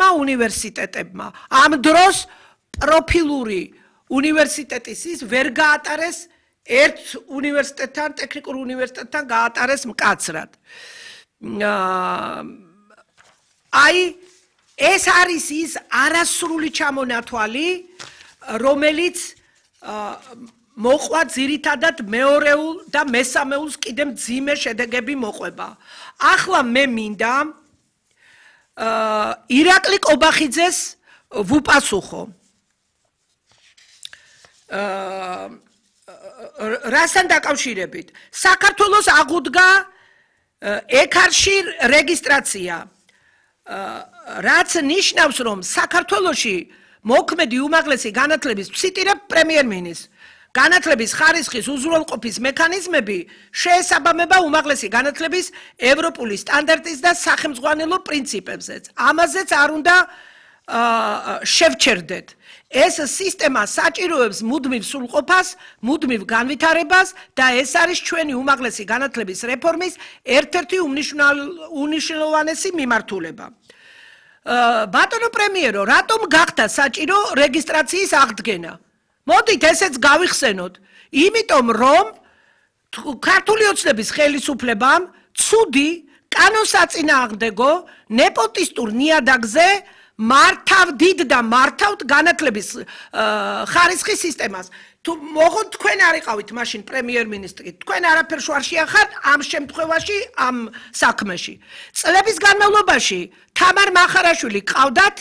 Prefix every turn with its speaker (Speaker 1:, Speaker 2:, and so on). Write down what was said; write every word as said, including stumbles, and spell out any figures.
Speaker 1: უნივერსიტეტებმა. ამ დროს პროფილური უნივერსიტეტის ის ვერ გაატარეს ერთ უნივერსიტეტთან, ტექნიკურ უნივერსიტეტთან გაატარეს მკაცრად. აი ეს არის ის არასრული ჩამონათვალი, რომელიც მოყვა ძირითადად მეორეულ და მესამეულს კიდე მძიმე შედეგები მოყვება. ახლა მე მინდა ირაკლი კობახიძეს ვუპასუხო. რასთან დაკავშირებით? საქართველოს აღუდგა ეკარში რეგისტრაცია. რაც ნიშნავს, რომ საქართველოში მოქმედი უმაღლესი განათლების ციტირებ პრემიერ-მინისტრს. განათლების ხარისხის უზრუნველყოფის მექანიზმები შეესაბამება უმაღლესი განათლების ევროპული სტანდარტის და სახელმძღვანელო პრინციპებზეც. ამაზეც არ უნდა შევჩერდეთ. ეს სისტემა საჭიროებს მუდმივ სრულყოფას, მუდმივ განვითარებას და ეს არის ჩვენი უმაღლესი განათლების რეფორმის ერთ-ერთი უმნიშვნელოვანესი მიმართულება. ბატონო პრემიერო, რატომ გახდა საჭირო რეგისტრაციის აღდგენა? მოდით ესეც გავიხსენოთ. იმიტომ რომ ქართული ოცნების ხელისუფლებამ ცუდი კანონსაწინააღმდეგო ნეპოტისტურ ნიადაგზე მართავდით და მართავთ განათლების ხარისხის სისტემას. თუ მოხოთ თქვენ არ იყავით მაშინ პრემიერ-მინისტრი, თქვენ არაფერს არ შეახართ ამ შემთხვევაში, ამ საქმეში. წლების განმავლობაში თამარ მახარაშვილი ყავდათ